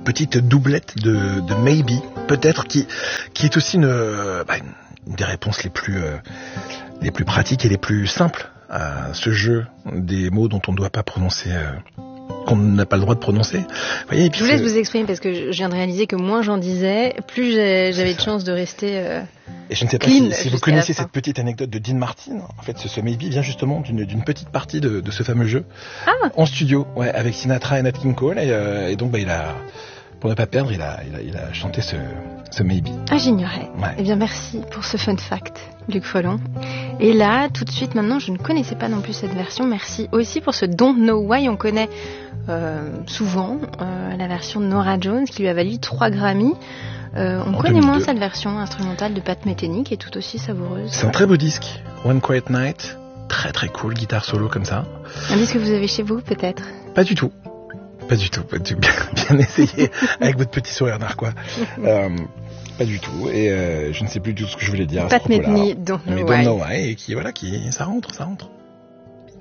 petite doublette de Maybe, peut-être, qui est aussi une des réponses les plus pratiques et les plus simples à ce jeu des mots dont on ne doit pas prononcer, qu'on n'a pas le droit de prononcer. Vous voyez, et puis je vous laisse vous exprimer parce que je viens de réaliser que moins j'en disais, plus j'avais de chance de rester et je ne sais pas si vous connaissez cette petite anecdote de Dean Martin. En fait, ce Maybe vient justement d'une petite partie de ce fameux jeu en studio, avec Sinatra et Nat King Cole. Et donc, il a, pour ne pas perdre, il a chanté ce Maybe. Ah, j'ignorais. Ouais. Eh bien, merci pour ce fun fact, Luc Frelon. Et là, tout de suite, maintenant, je ne connaissais pas non plus cette version. Merci aussi pour ce Don't Know Why. On connaît souvent la version de Norah Jones qui lui a valu 3 Grammy. On connaît moins cette version instrumentale de Pat Metheny qui est tout aussi savoureuse. C'est un très beau disque, One Quiet Night, très très cool, guitare solo comme ça. Un disque que vous avez chez vous peut-être? Pas du tout. Bien essayé avec votre petit sourire narquois. Pas du tout. Et je ne sais plus du tout ce que je voulais dire. Pat Metheny, Don't Know Why. Et qui ça rentre.